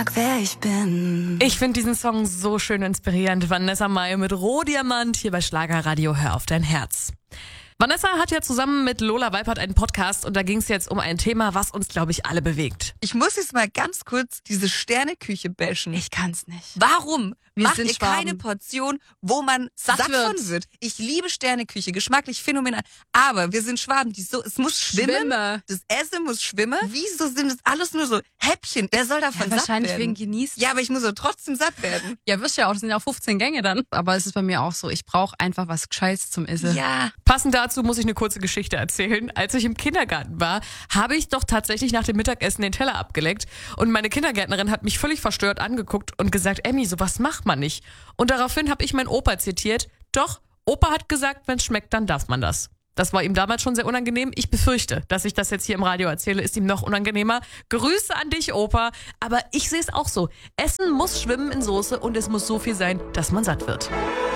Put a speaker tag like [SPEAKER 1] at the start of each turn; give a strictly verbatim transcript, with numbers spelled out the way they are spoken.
[SPEAKER 1] Wer ich bin. Ich finde diesen Song so schön inspirierend. Vanessa Mai mit Rohdiamant hier bei Schlagerradio. Hör auf dein Herz. Vanessa hat ja zusammen mit Lola Weipert einen Podcast und da ging es jetzt um ein Thema, was uns, glaube ich, alle bewegt.
[SPEAKER 2] Ich muss jetzt mal ganz kurz diese Sterneküche bashen.
[SPEAKER 3] Ich kann's nicht.
[SPEAKER 2] Warum
[SPEAKER 3] Wir
[SPEAKER 2] macht
[SPEAKER 3] sind
[SPEAKER 2] ihr
[SPEAKER 3] Schwaben.
[SPEAKER 2] keine Portion, wo man satt,
[SPEAKER 3] Satt
[SPEAKER 2] von
[SPEAKER 3] wird.
[SPEAKER 2] wird? Ich liebe Sterneküche, geschmacklich phänomenal. Aber wir sind Schwaben, die so, es muss schwimmen.
[SPEAKER 3] Schwimme.
[SPEAKER 2] Das Essen muss schwimmen. Wieso sind das alles nur so Häppchen? Wer soll davon
[SPEAKER 3] Ja,
[SPEAKER 2] satt
[SPEAKER 3] wahrscheinlich
[SPEAKER 2] werden?
[SPEAKER 3] wegen genießen.
[SPEAKER 2] Ja, aber ich muss doch trotzdem satt werden.
[SPEAKER 3] Ja, wirst ja auch, das sind ja auch fünfzehn Gänge dann. Aber es ist bei mir auch so, ich brauche einfach was Gescheites zum Essen.
[SPEAKER 2] Ja.
[SPEAKER 1] Passend dazu muss ich eine kurze Geschichte erzählen. Als ich im Kindergarten war, habe ich doch tatsächlich nach dem Mittagessen den Teller abgeleckt und meine Kindergärtnerin hat mich völlig verstört angeguckt und gesagt, Emmy, sowas macht man nicht. Und daraufhin habe ich meinen Opa zitiert. Doch, Opa hat gesagt, wenn es schmeckt, dann darf man das. Das war ihm damals schon sehr unangenehm. Ich befürchte, dass ich das jetzt hier im Radio erzähle, ist ihm noch unangenehmer. Grüße an dich, Opa. Aber ich sehe es auch so. Essen muss schwimmen in Soße und es muss so viel sein, dass man satt wird.